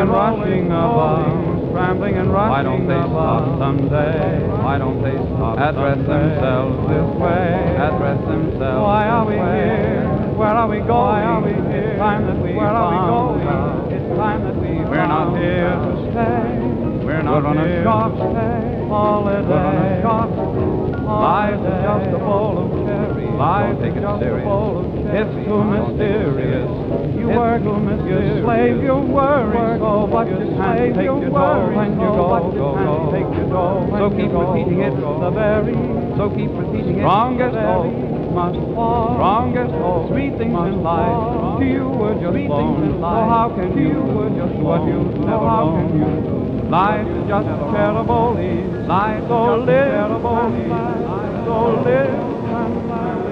and rushing about, scrambling and rushing. Why don't they stop someday? Why don't they stop? Address themselves this way. Address themselves. Why are we here? Where are we going? Why are we here? It's time that we. Where are we going? It's time that we. We're not here to stay. We're not on a short stay. Holiday. Life is just a bowl of cherries. Life is just a bowl of cherries. It's too mysterious. You work too mysterious. You slave your worries so, but you can't take your dough when you go. Take your dough. So keep repeating it. The very. So keep repeating it. Strongest hope must fall. Strongest hope. Sweet things in life. To you were just born. So how can you were just what you never known? Life is just a terrible ease. Life so live, so live.